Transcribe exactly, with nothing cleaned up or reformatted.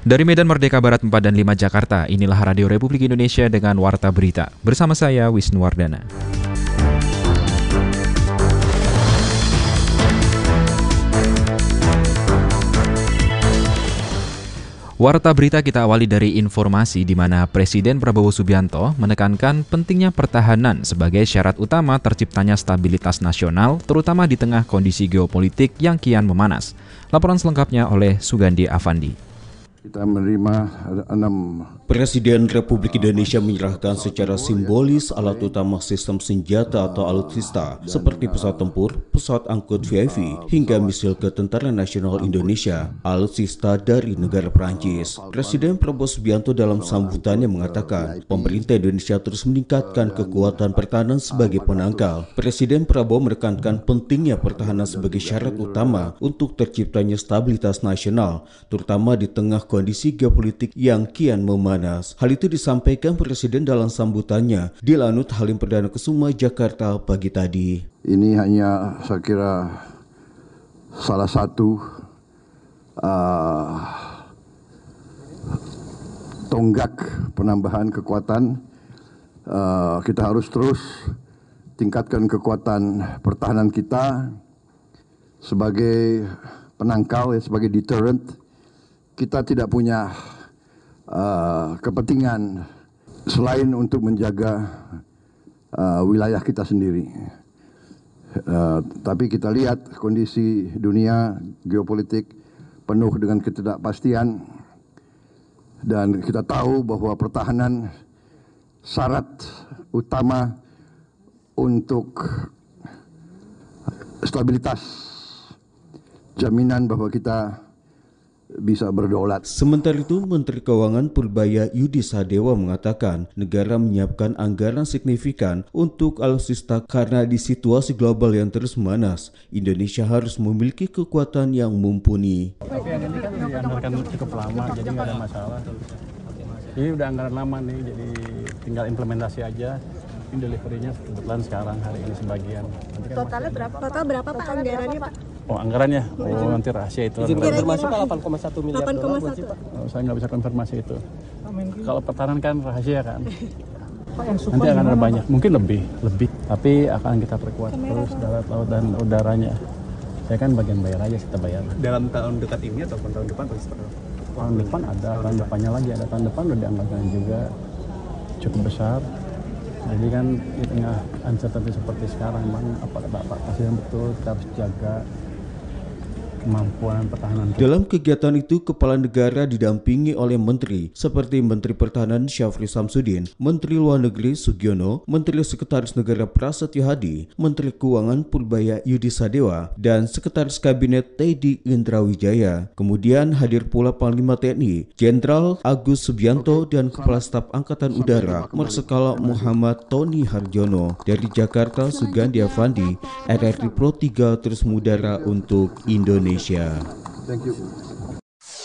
Dari Medan Merdeka Barat empat dan lima Jakarta, inilah Radio Republik Indonesia dengan Warta Berita. Bersama saya, Wisnuwardana. Warta Berita kita awali dari informasi di mana Presiden Prabowo Subianto menekankan pentingnya pertahanan sebagai syarat utama terciptanya stabilitas nasional, terutama di tengah kondisi geopolitik yang kian memanas. Laporan selengkapnya oleh Sugandi Avandi. Kita menerima enam. Presiden Republik Indonesia menyerahkan secara simbolis alat utama sistem senjata atau alutsista seperti pesawat tempur, pesawat angkut V I V, hingga misil ke Tentara Nasional Indonesia, alutsista dari negara Perancis. Presiden Prabowo Subianto dalam sambutannya mengatakan pemerintah Indonesia terus meningkatkan kekuatan pertahanan sebagai penangkal. Presiden Prabowo menekankan pentingnya pertahanan sebagai syarat utama untuk terciptanya stabilitas nasional, terutama di tengah kondisi geopolitik yang kian memanas. Hal itu disampaikan Presiden dalam sambutannya di Lanut Halim Perdana Kusuma, Jakarta pagi tadi. Ini hanya saya kira salah satu uh, tonggak penambahan kekuatan. Uh, kita harus terus tingkatkan kekuatan pertahanan kita sebagai penangkal, ya, sebagai deterrent. Kita tidak punya uh, kepentingan selain untuk menjaga uh, wilayah kita sendiri. Uh, tapi kita lihat kondisi dunia geopolitik penuh dengan ketidakpastian, dan kita tahu bahwa pertahanan syarat utama untuk stabilitas, jaminan bahwa kita bisa berdaulat. Sementara itu, Menteri Keuangan Purbaya Yudi Sadewa mengatakan negara menyiapkan anggaran signifikan untuk alutsista karena di situasi global yang terus memanas, Indonesia harus memiliki kekuatan yang mumpuni. Tapi yang ini kan dianggarkan cukup lama, jadi nggak ada masalah. Ini udah anggaran lama nih, jadi tinggal implementasi aja. Ini delivery-nya kebetulan sekarang hari ini sebagian. Kan totalnya berapa? Total berapa Pak anggarannya Pak? Oh anggarannya? Oh nanti rahasia itu. Izin konfirmasi Pak, delapan koma satu miliar dolar buat sih Pak? Oh, saya nggak bisa konfirmasi itu. Kalau pertahanan kan rahasia kan. Nanti akan ada banyak, mungkin lebih, lebih. Tapi akan kita perkuat terus darat, laut, dan udaranya. Saya kan bagian bayar aja, kita bayar. Dalam tahun dekat ini ataupun tahun depan atau seperti apa? Tahun depan ada, tahun depannya lagi ada, tahun depan udah dianggarkan juga cukup besar. Jadi kan di tengah uncertainty seperti sekarang, memang apa kata Pak Presiden betul, kita harus jaga kemampuan pertahanan kita. Dalam kegiatan itu, Kepala Negara didampingi oleh Menteri seperti Menteri Pertahanan Syafri Samsudin, Menteri Luar Negeri Sugiono, Menteri Sekretaris Negara Prasetyo Hadi, Menteri Keuangan Purbaya Yudi Sadewa, dan Sekretaris Kabinet Teddy Indrawijaya. Kemudian hadir pula Panglima T N I, Jenderal Agus Subianto, dan Kepala Staf Angkatan Udara Marsikal Muhammad Tony Harjono. Dari Jakarta, Sugandi Avandi, R R I Pro tiga terus mengudara untuk Indonesia. Thank you.